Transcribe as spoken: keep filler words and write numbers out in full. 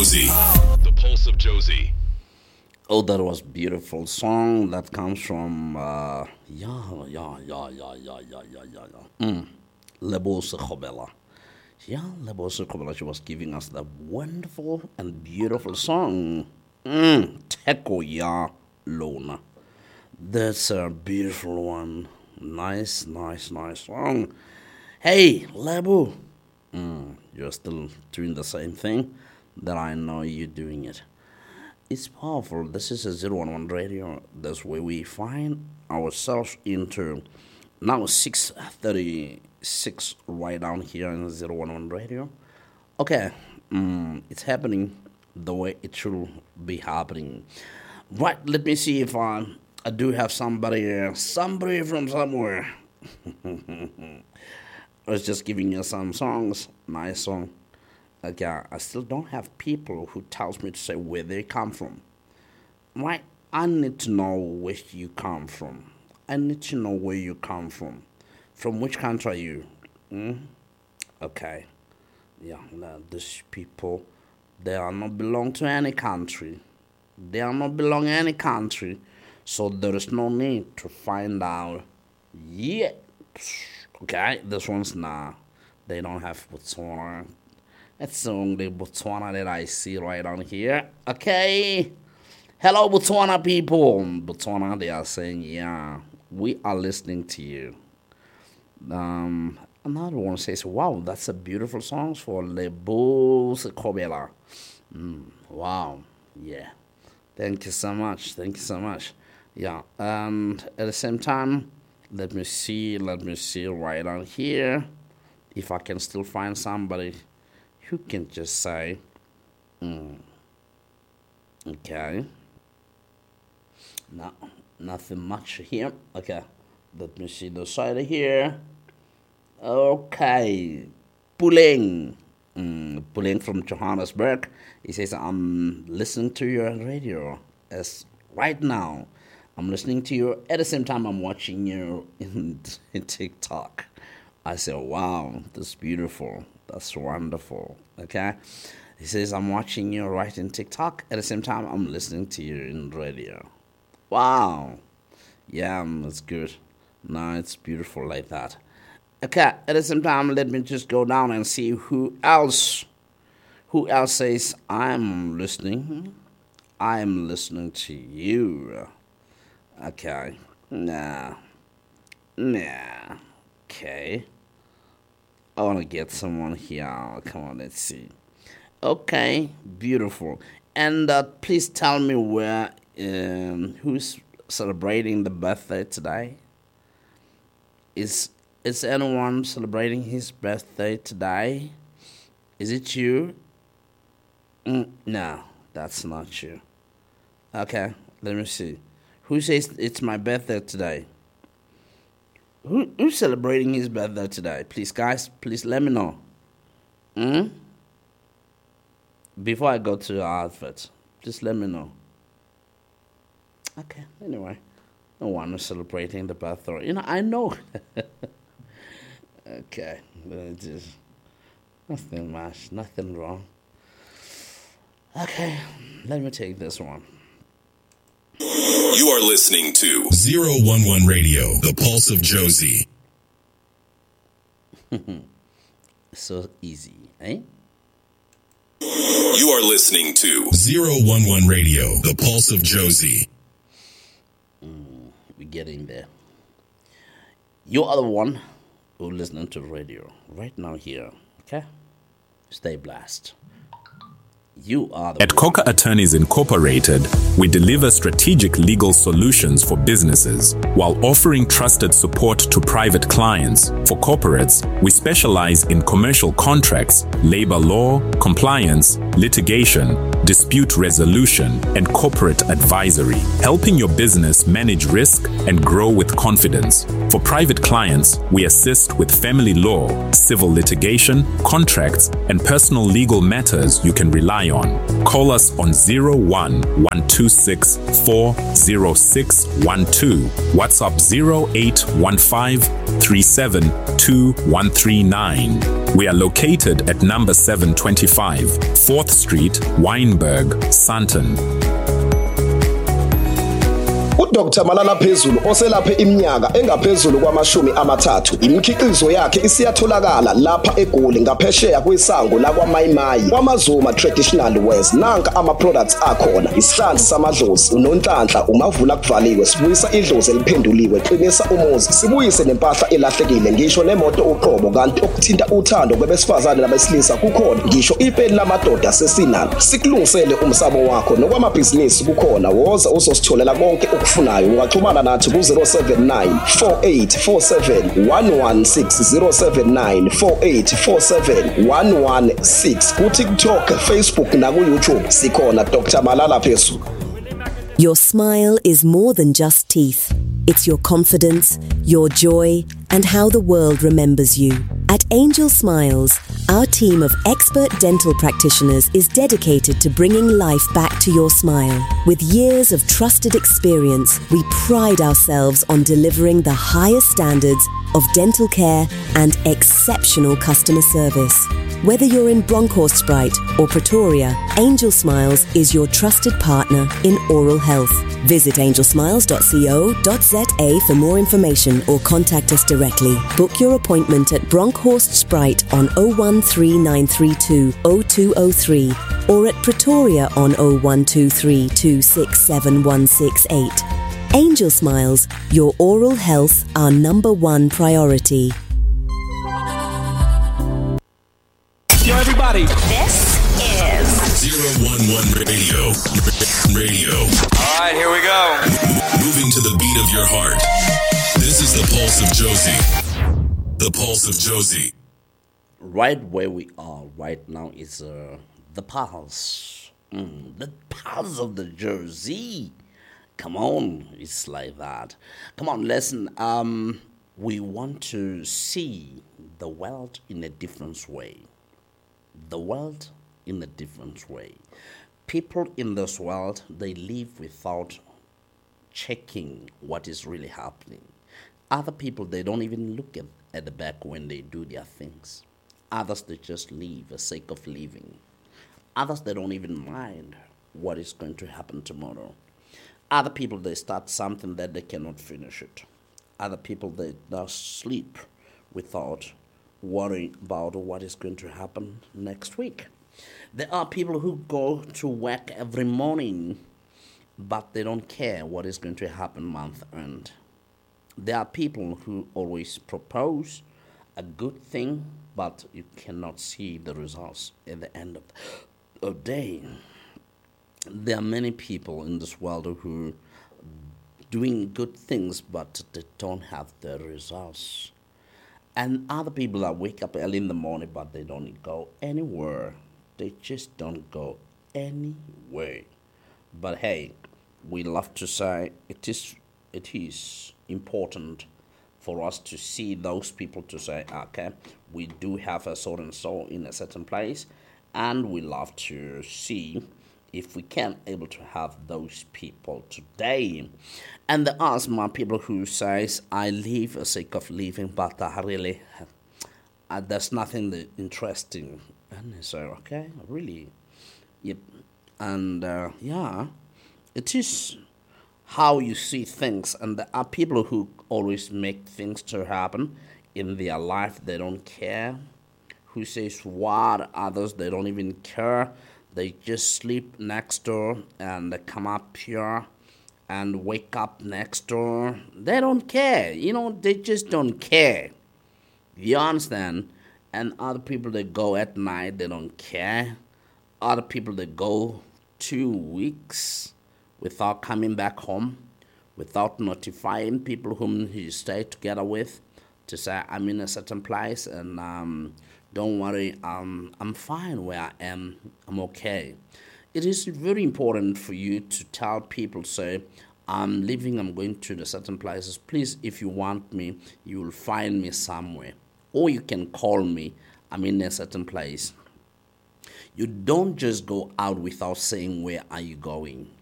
Josie. The Pulse of Josie. Oh, that was beautiful song that comes from uh, yeah, yeah, yeah, yeah, yeah, yeah, yeah, yeah, yeah. Mm. Lebo Sekobela. Yeah, Lebo Sekobela. She was giving us that wonderful and beautiful song. Mm. Teko ya Lona. That's a beautiful one. Nice, nice, nice song. Hey, Lebo. Mm. You're still doing the same thing that I know you're doing it. It's powerful. This is a zero one one radio. That's where we find ourselves into now six thirty-six right down here in zero one one radio. Okay, um, it's happening the way it should be happening. Right, let me see if I, I do have somebody here. Somebody from somewhere. I was just giving you some songs. Nice song. Okay, I still don't have people who tells me to say where they come from. Right? I need to know where you come from. I need to know where you come from. From which country are you? Hmm? Okay. Yeah, no, these people, they are not belong to any country. They are not belong to any country. So there is no need to find out yet. Okay, this one's nah. They don't have Botswana. That's the only Botswana that I see right on here. Okay. Hello, Botswana people. Botswana, they are saying, yeah, we are listening to you. Um, another one says, wow, that's a beautiful song for Lebo Sekobela. Mm, wow. Yeah. Thank you so much. Thank you so much. Yeah. And at the same time, let me see, let me see right on here if I can still find somebody who can just say, mm, okay, no, nothing much here. Okay, let me see the side here. Okay, Puleng, mm, Puleng from Johannesburg. He says, I'm listening to your radio as right now. I'm listening to you. At the same time, I'm watching you in, in TikTok. I said, wow, that's beautiful. That's wonderful. Okay. He says, I'm watching you right in TikTok. At the same time, I'm listening to you in radio. Wow. Yeah, that's good. No, it's beautiful like that. Okay. At the same time, let me just go down and see who else, who else says, I'm listening. I'm listening to you. Okay. Nah. Nah. Okay. I want to get someone here. Come on, let's see. Okay, beautiful. And uh, please tell me where, um, who's celebrating the birthday today? Is is anyone celebrating his birthday today? Is it you? Mm, no, that's not you. Okay, let me see. Who says it's my birthday today? Who, who's celebrating his birthday today? Please, guys, please let me know. Hmm? Before I go to the outfit, just let me know. Okay, anyway. No one is celebrating the birthday. You know, I know. Okay. Just, nothing much. Nothing wrong. Okay, let me take this one. You are listening to zero one one Radio, the Pulse of Josie. So easy, eh? You are listening to zero one one Radio, the Pulse of Josie. Mm, we're getting there. You are the one who listening to radio right now here, okay? Stay blessed. You are the At Coca Attorneys Incorporated, we deliver strategic legal solutions for businesses while offering trusted support to private clients. For corporates, we specialize in commercial contracts, labor law, compliance, litigation, dispute resolution, and corporate advisory, helping your business manage risk and grow with confidence. For private clients, we assist with family law, civil litigation, contracts, and personal legal matters you can rely on. Call us on zero one one two six four zero six one two, WhatsApp zero eight one five three seven two one three nine. We are located at number seven twenty-five, fourth Street, Wynberg, Sandton. uDoctor Malala Phezulu oselaphe iminyaka engaphezulu kwamashumi amathathu. Imikhiqizo yakhe isiyatholakala lapha eGoli ngaphesheya kwisango lakwaMayimayi kwaMazuma Traditional Wares. Nanka ama products akhona: isihlanzi samadlozi, unonhlanhla, umavula kuvaliwe, sibuyisa idlozi eliphenduliwe, qinisa umuzi, sibuyise nempahla elahlekile, ngisho nemoto uqobo. Kanti okuthinta uthando kwabesifazane nabesilisa kukhona, ngisho ipeni lamadoda sesinalo. Sikulungisele umsamo wakho nokwamabhizinisi kukhona. Woza uzositholela konke ukufunayo. Ungaxhumana nathi ku zero seven nine four eight four seven one one six, zero seven nine four eight four seven one one six. Ku TikTok, Facebook na ku YouTube sikhona Doctor Malala Phezulu. Your smile is more than just teeth. It's your confidence, your joy, and how the world remembers you. At Angel Smiles, our team of expert dental practitioners is dedicated to bringing life back to your smile. With years of trusted experience, we pride ourselves on delivering the highest standards of dental care and exceptional customer service. Whether you're in Bronkhorstspruit or Pretoria, Angel Smiles is your trusted partner in oral health. Visit angel smiles dot co dot za for more information or contact us directly. Book your appointment at Bronkhorstspruit on oh one three nine three two oh two oh three or at Pretoria on oh one two three two six seven one six eight. Angel Smiles, your oral health, our number one priority. Yo, everybody. This is zero one one Radio. Radio. All right, here we go. Moving to the beat of your heart. This is the Pulse of Josie. The Pulse of Josie. Right where we are right now is uh, the Pulse. Mm, the Pulse of the Josie. Come on, it's like that. Come on, listen. Um, we want to see the world in a different way. The world in a different way. People in this world, they live without checking what is really happening. Other people, they don't even look at, at the back when they do their things. Others, they just live for the sake of living. Others, they don't even mind what is going to happen tomorrow. Other people, they start something that they cannot finish it. Other people, they just sleep without worrying about what is going to happen next week. There are people who go to work every morning, but they don't care what is going to happen month end. There are people who always propose a good thing, but you cannot see the results at the end of the day. There are many people in this world who are doing good things, but they don't have the results. And other people that wake up early in the morning, but they don't go anywhere. They just don't go anywhere. But hey, we love to say it is it is important for us to see those people to say, okay, we do have a so and so in a certain place, and we love to see if we can able to have those people today. And there are some people who says, I live for the sake of living, but I really, uh, there's nothing that interesting. And they say, okay, really? Yep. And uh, yeah, it is how you see things. And there are people who always make things to happen in their life. They don't care. Who says what? Others, they don't even care. They just sleep next door and they come up here and wake up next door. They don't care. You know, they just don't care. You understand? And other people that go at night, they don't care. Other people that go two weeks without coming back home, without notifying people whom he stayed together with, to say, I'm in a certain place and um, don't worry, um, I'm fine where I am, I'm okay. It is very important for you to tell people, say, I'm leaving, I'm going to the certain places. Please, if you want me, you will find me somewhere. Or you can call me, I'm in a certain place. You don't just go out without saying where are you going.